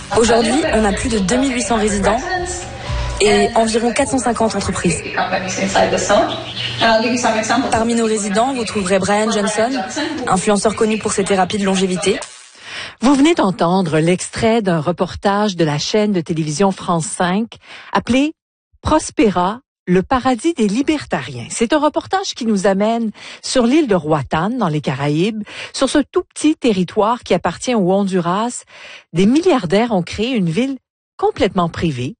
Aujourd'hui, on a plus de 2800 résidents et environ 450 entreprises. Parmi nos résidents, vous trouverez Brian Johnson, influenceur connu pour ses thérapies de longévité. Vous venez d'entendre l'extrait d'un reportage de la chaîne de télévision France 5 appelé Prospera, le paradis des libertariens. C'est un reportage qui nous amène sur l'île de Roatan, dans les Caraïbes. Sur ce tout petit territoire qui appartient au Honduras, des milliardaires ont créé une ville complètement privée,